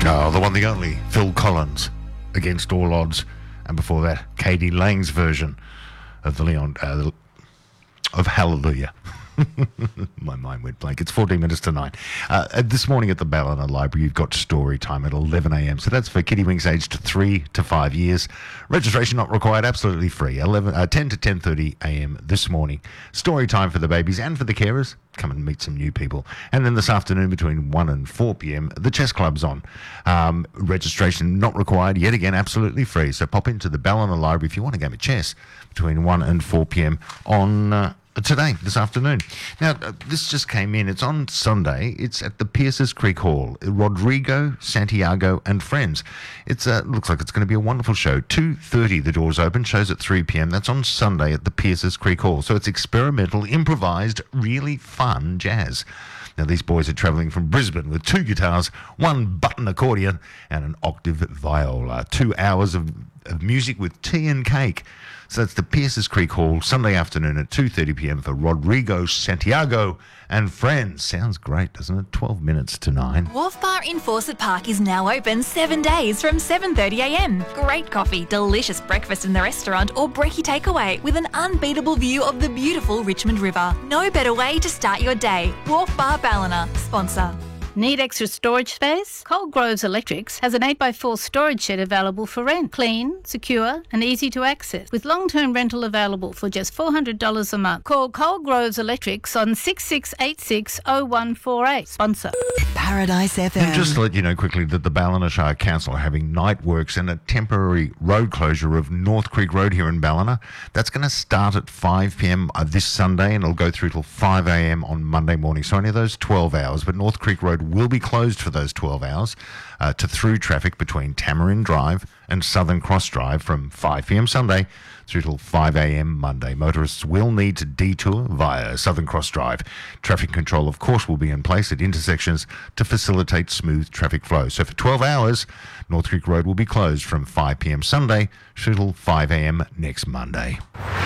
Oh, the one, the only, Phil Collins, Against All Odds. And before that, Katie Lang's version of the of Hallelujah. My mind went blank. It's 14 minutes to 9. This morning at the Ballina Library, you've got story time at 11 a.m. So that's for kiddie winks aged 3 to 5 years. Registration not required, absolutely free. 10 to 10:30 a.m. this morning. Story time for the babies and for the carers. Come and meet some new people. And then this afternoon between 1 and 4 p.m, the chess club's on. Registration not required, yet again, absolutely free. So pop into the Ballina Library if you want a game of chess between 1 and 4 p.m. on today, this afternoon. Now, this just came in. It's on Sunday. It's at the Pierces Creek Hall. Rodrigo, Santiago and Friends. It looks like it's going to be a wonderful show. 2:30 the doors open, shows at 3 p.m. That's on Sunday at the Pierces Creek Hall. So it's experimental, improvised, really fun jazz. Now, these boys are travelling from Brisbane with 2 guitars, 1 button accordion and an octave viola. 2 hours of music with tea and cake. So that's the Pierces Creek Hall, Sunday afternoon at 2:30 p.m. for Rodrigo, Santiago and Friends. Sounds great, doesn't it? 12 minutes to 9. Wharf Bar in Fawcett Park is now open 7 days from 7:30 a.m. Great coffee, delicious breakfast in the restaurant or brekkie takeaway with an unbeatable view of the beautiful Richmond River. No better way to start your day. Wharf Bar Ballina, sponsor. Need extra storage space? Cold Groves Electrics has an 8x4 storage shed available for rent. Clean, secure and easy to access. With long-term rental available for just $400 a month. Call Cold Groves Electrics on 66860148. Sponsor. Paradise FM. And just to let you know quickly that the Ballina Shire Council are having night works and a temporary road closure of North Creek Road here in Ballina. That's going to start at 5 p.m. This Sunday and it'll go through till 5 a.m. on Monday morning. So only those 12 hours, but North Creek Road will be closed for those 12 hours to through traffic between Tamarind Drive and Southern Cross Drive from 5 p.m. Sunday through till 5 a.m. Monday. Motorists will need to detour via Southern Cross Drive. Traffic control, of course, will be in place at intersections to facilitate smooth traffic flow. So for 12 hours, North Creek Road will be closed from 5 p.m. Sunday through till 5 a.m. next Monday.